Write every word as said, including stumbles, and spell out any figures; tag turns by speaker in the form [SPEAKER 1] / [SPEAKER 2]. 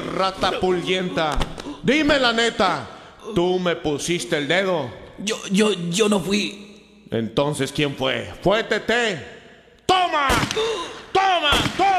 [SPEAKER 1] rata pulguienta. Dime la neta, ¿tú me pusiste el dedo?
[SPEAKER 2] Yo, yo, yo no fui.
[SPEAKER 1] Entonces, ¿quién fue? ¡Fue Tete! ¡Toma! ¡Toma! ¡Toma!